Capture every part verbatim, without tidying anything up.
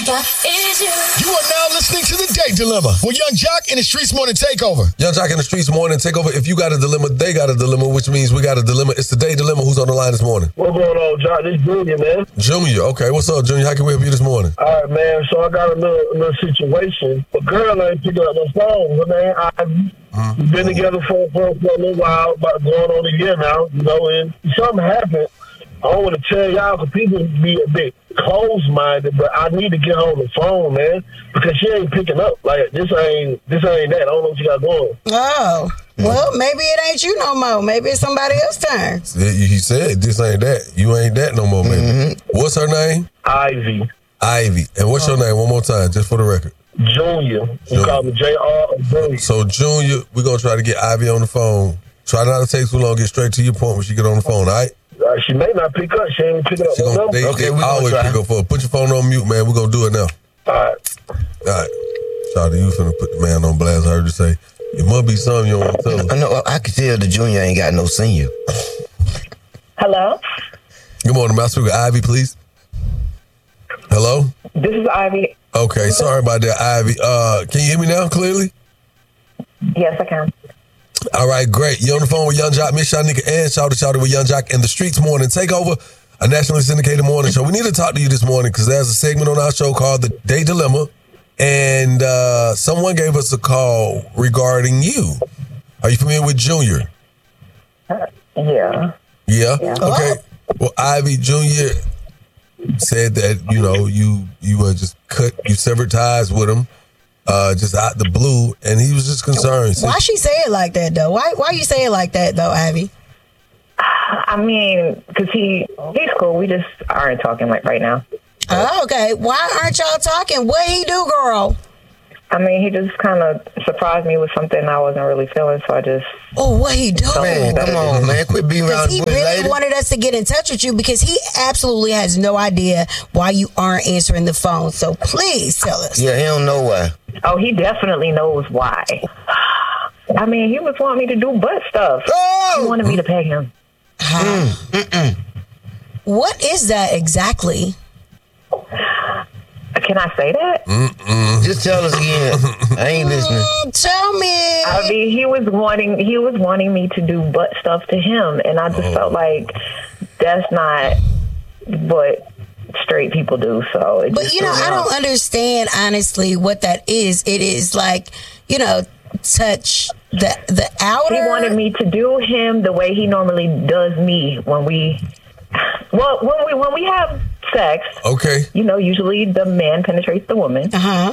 Nigga, is you. You are now listening to The Date Dilemma with Young Jock and the Streets Morning Takeover. Young Jock and the Streets Morning Takeover. If you got a dilemma, they got a dilemma, which means we got a dilemma. It's The Date Dilemma. Who's on the line this morning? What's going on, Jock? This is Junior, man. Junior. Okay, what's up, Junior? How can we help you this morning? All right, man. So I got a little, a little situation. A girl ain't picking up my phone. Her name Ivy. Mm-hmm. We've been together for, for, for a little while, about going on a year now, you know, and something happened. I don't want to tell y'all because people be a bit closed-minded, but I need to get her on the phone, man, because she ain't picking up. Like, this ain't this ain't that. I don't know what you got going. Oh. Well, maybe it ain't you no more. Maybe it's somebody else's turn. He said, this ain't that. You ain't that no more, baby. Mm-hmm. What's her name? Ivy. Ivy. And what's your name? One more time, just for the record. Junior. You call me J R or Junior. So, Junior, we're going to try to get Ivy on the phone. Try not to take too long. Get straight to your point when she get on the phone, all right? Uh, she may not pick up. She ain't picking up. She gonna, they, okay, we always pick up for her. Put your phone on mute, man. We're going to do it now. All right. All right. Shout out to you finna put the man on blast. I heard you say, it must be something you don't want to tell us. I know. I can tell the Junior ain't got no senior. Hello? Good morning. May I speak with Ivy, please? Hello? This is Ivy. Okay, sorry about that, Ivy. Uh, can you hear me now clearly? Yes, I can. All right, great. You're on the phone with Young Jock, Miss Shanika, and Shouty Shouty with Young Jock and the Streets Morning Takeover, a nationally syndicated morning show. We need to talk to you this morning because there's a segment on our show called The Date Dilemma, and uh, someone gave us a call regarding you. Are you familiar with Junior? Uh, yeah. Yeah? Yeah. Okay. Well, Ivy, Junior said that, you know, you you uh, just cut, you severed ties with him. Uh, just out the blue, and he was just concerned. Why she say it like that, though? Why why you say it like that, though, Ivy? I mean, because he, he's cool. We just aren't talking like right now. Oh, okay. Why aren't y'all talking? What he do, girl? I mean, he just kind of surprised me with something I wasn't really feeling, so I just... Oh, what he do? Man, come on, man. Quit being around He the bush, really lady. wanted us to get in touch with you because he absolutely has no idea why you aren't answering the phone. So please tell us. Yeah, he don't know why. Oh, he definitely knows why. I mean, he was wanting me to do butt stuff. Oh! He wanted me to pay him. Huh? Mm, What is that exactly? Can I say that? Mm-mm. Just tell us again. I ain't listening. Mm, tell me. I mean, he was wanting he was wanting me to do butt stuff to him, and I just Oh. felt like that's not what straight people do. So, it But just you know, threw me I don't off. understand honestly what that is. It is like, you know, touch the the outer. He wanted me to do him the way he normally does me when we, well, when we when we have sex. Okay. You know, usually the man penetrates the woman, Uh huh.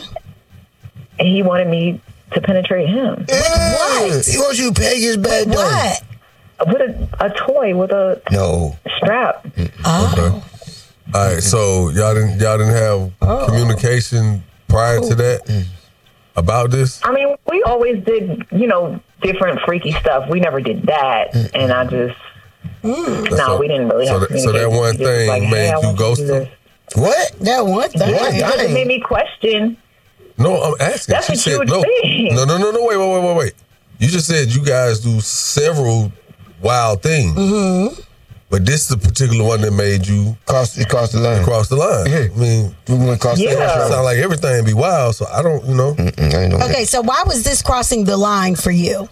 and he wanted me to penetrate him What? He wants you to peg his bad dog. What? with a, a toy with a No. strap. Oh. Okay. All right, so y'all didn't y'all didn't have Oh. communication prior to that about this? I mean, we always did, you know, different freaky stuff. We never did that, and I just no, So- we didn't really so have that- so that communication. one He just was thing like, made hey, I you want to ghost do him? this. What? That one thing. What? Because it made me question. No, I'm asking. That's She what said you would no. think. No, no, no, no. Wait, wait, wait, wait, wait. You just said you guys do several wild things, Mm-hmm. but this is the particular one that made you Cross, it crossed the line. cross the line. Yeah. I mean, We went across Yeah. the line. it sound like everything be wild. So I don't, you know. Mm-mm, I ain't know Okay, so why was this crossing the line for you?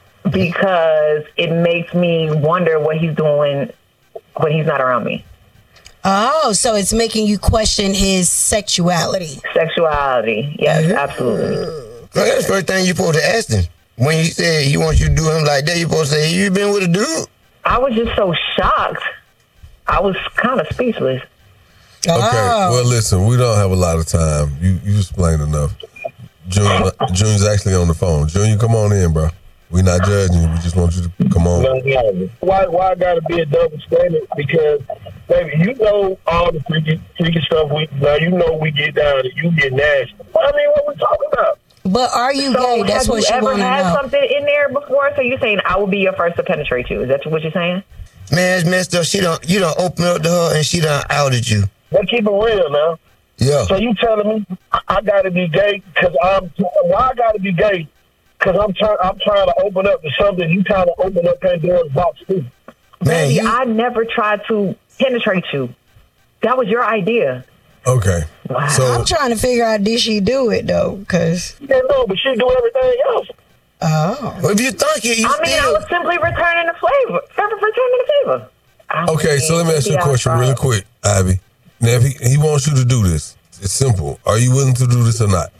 Because it makes me wonder what he's doing when he's not around me. Oh, so it's making you question his sexuality. Sexuality, yes, absolutely. Well, that's the first thing you supposed to ask him. When he said he wants you to do him like that, you supposed to say, you been with a dude? I was just so shocked. I was kind of speechless. Okay. Oh. Well, listen, we don't have a lot of time. You you explained enough. Junior, Junior's actually on the phone. Junior, come on in, bro. We're not judging you. We just want you to come on. Why why I gotta be a double standard? Because baby, you know all the freaky freaky stuff we now you know we get down and you get nasty. Well, I mean, what we talking about? But are you So gay? That's have what you she ever want to had know. something in there before? So you're saying I will be your first to penetrate you? Is that what you're saying? Man, it's messed up. She don't, you don't open up to her and she done outed you. Let's keep it real now. Yeah. So you telling me I, I gotta be gay because I'm why I gotta be gay? Because I'm trying I'm trying to open up to something you trying to open up Pandora's box too. Man, Baby, you, I never tried to penetrate you. That was your idea. Okay. Wow. So I'm trying to figure out, did she do it, though? Because, Yeah, no, but she do everything else. oh. Well, if you think it, you I mean, I still. was simply returning the favor. Favor returning the favor. I okay, so let me ask you a maybe I question tried. really quick, Ivy. Now, if he, he wants you to do this, it's simple. Are you willing to do this or not?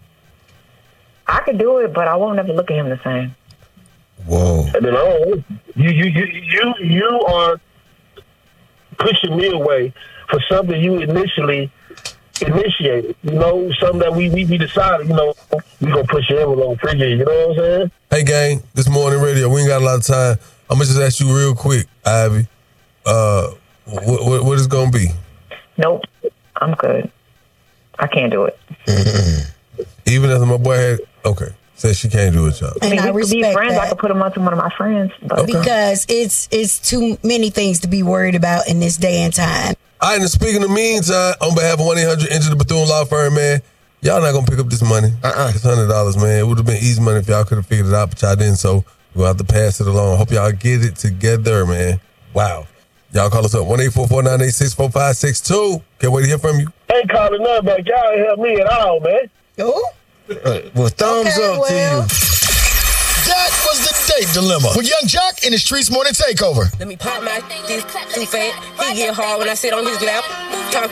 I could do it, but I won't ever look at him the same. Whoa. And then I don't, you, you, you, you, you are pushing me away for something you initially initiated. You know, something that we we, we decided. You know, we gonna push your envelope for you. You know what I'm saying? Hey, gang, this morning radio, we ain't got a lot of time. I'm going to just ask you real quick, Ivy. Uh, what, what, what is going to be? Nope, I'm good. I can't do it. Even if my boy had, okay, says she can't do it, y'all. I And mean, I we could be respect friends. I that. could put him onto one of my friends. But Because it's it's too many things to be worried about in this day and time. All right, and speaking of meantime, on behalf of one eight hundred Enter the Bethune Law Firm, man, y'all not going to pick up this money. Uh-uh. It's one hundred dollars, man. It would have been easy money if y'all could have figured it out, but y'all didn't, so we'll have to pass it along. Hope y'all get it together, man. Wow. Y'all call us up, one eight four four, nine eight six, four five six two. Can't wait to hear from you. Ain't calling nothing back. Y'all ain't help me at all, man. Oh, Uh, well, thumbs Okay, up well. to you. That was the Date Dilemma with Young Jock in the Streets Morning Takeover. Let me pop my this too fat. He get hard when I sit on his lap.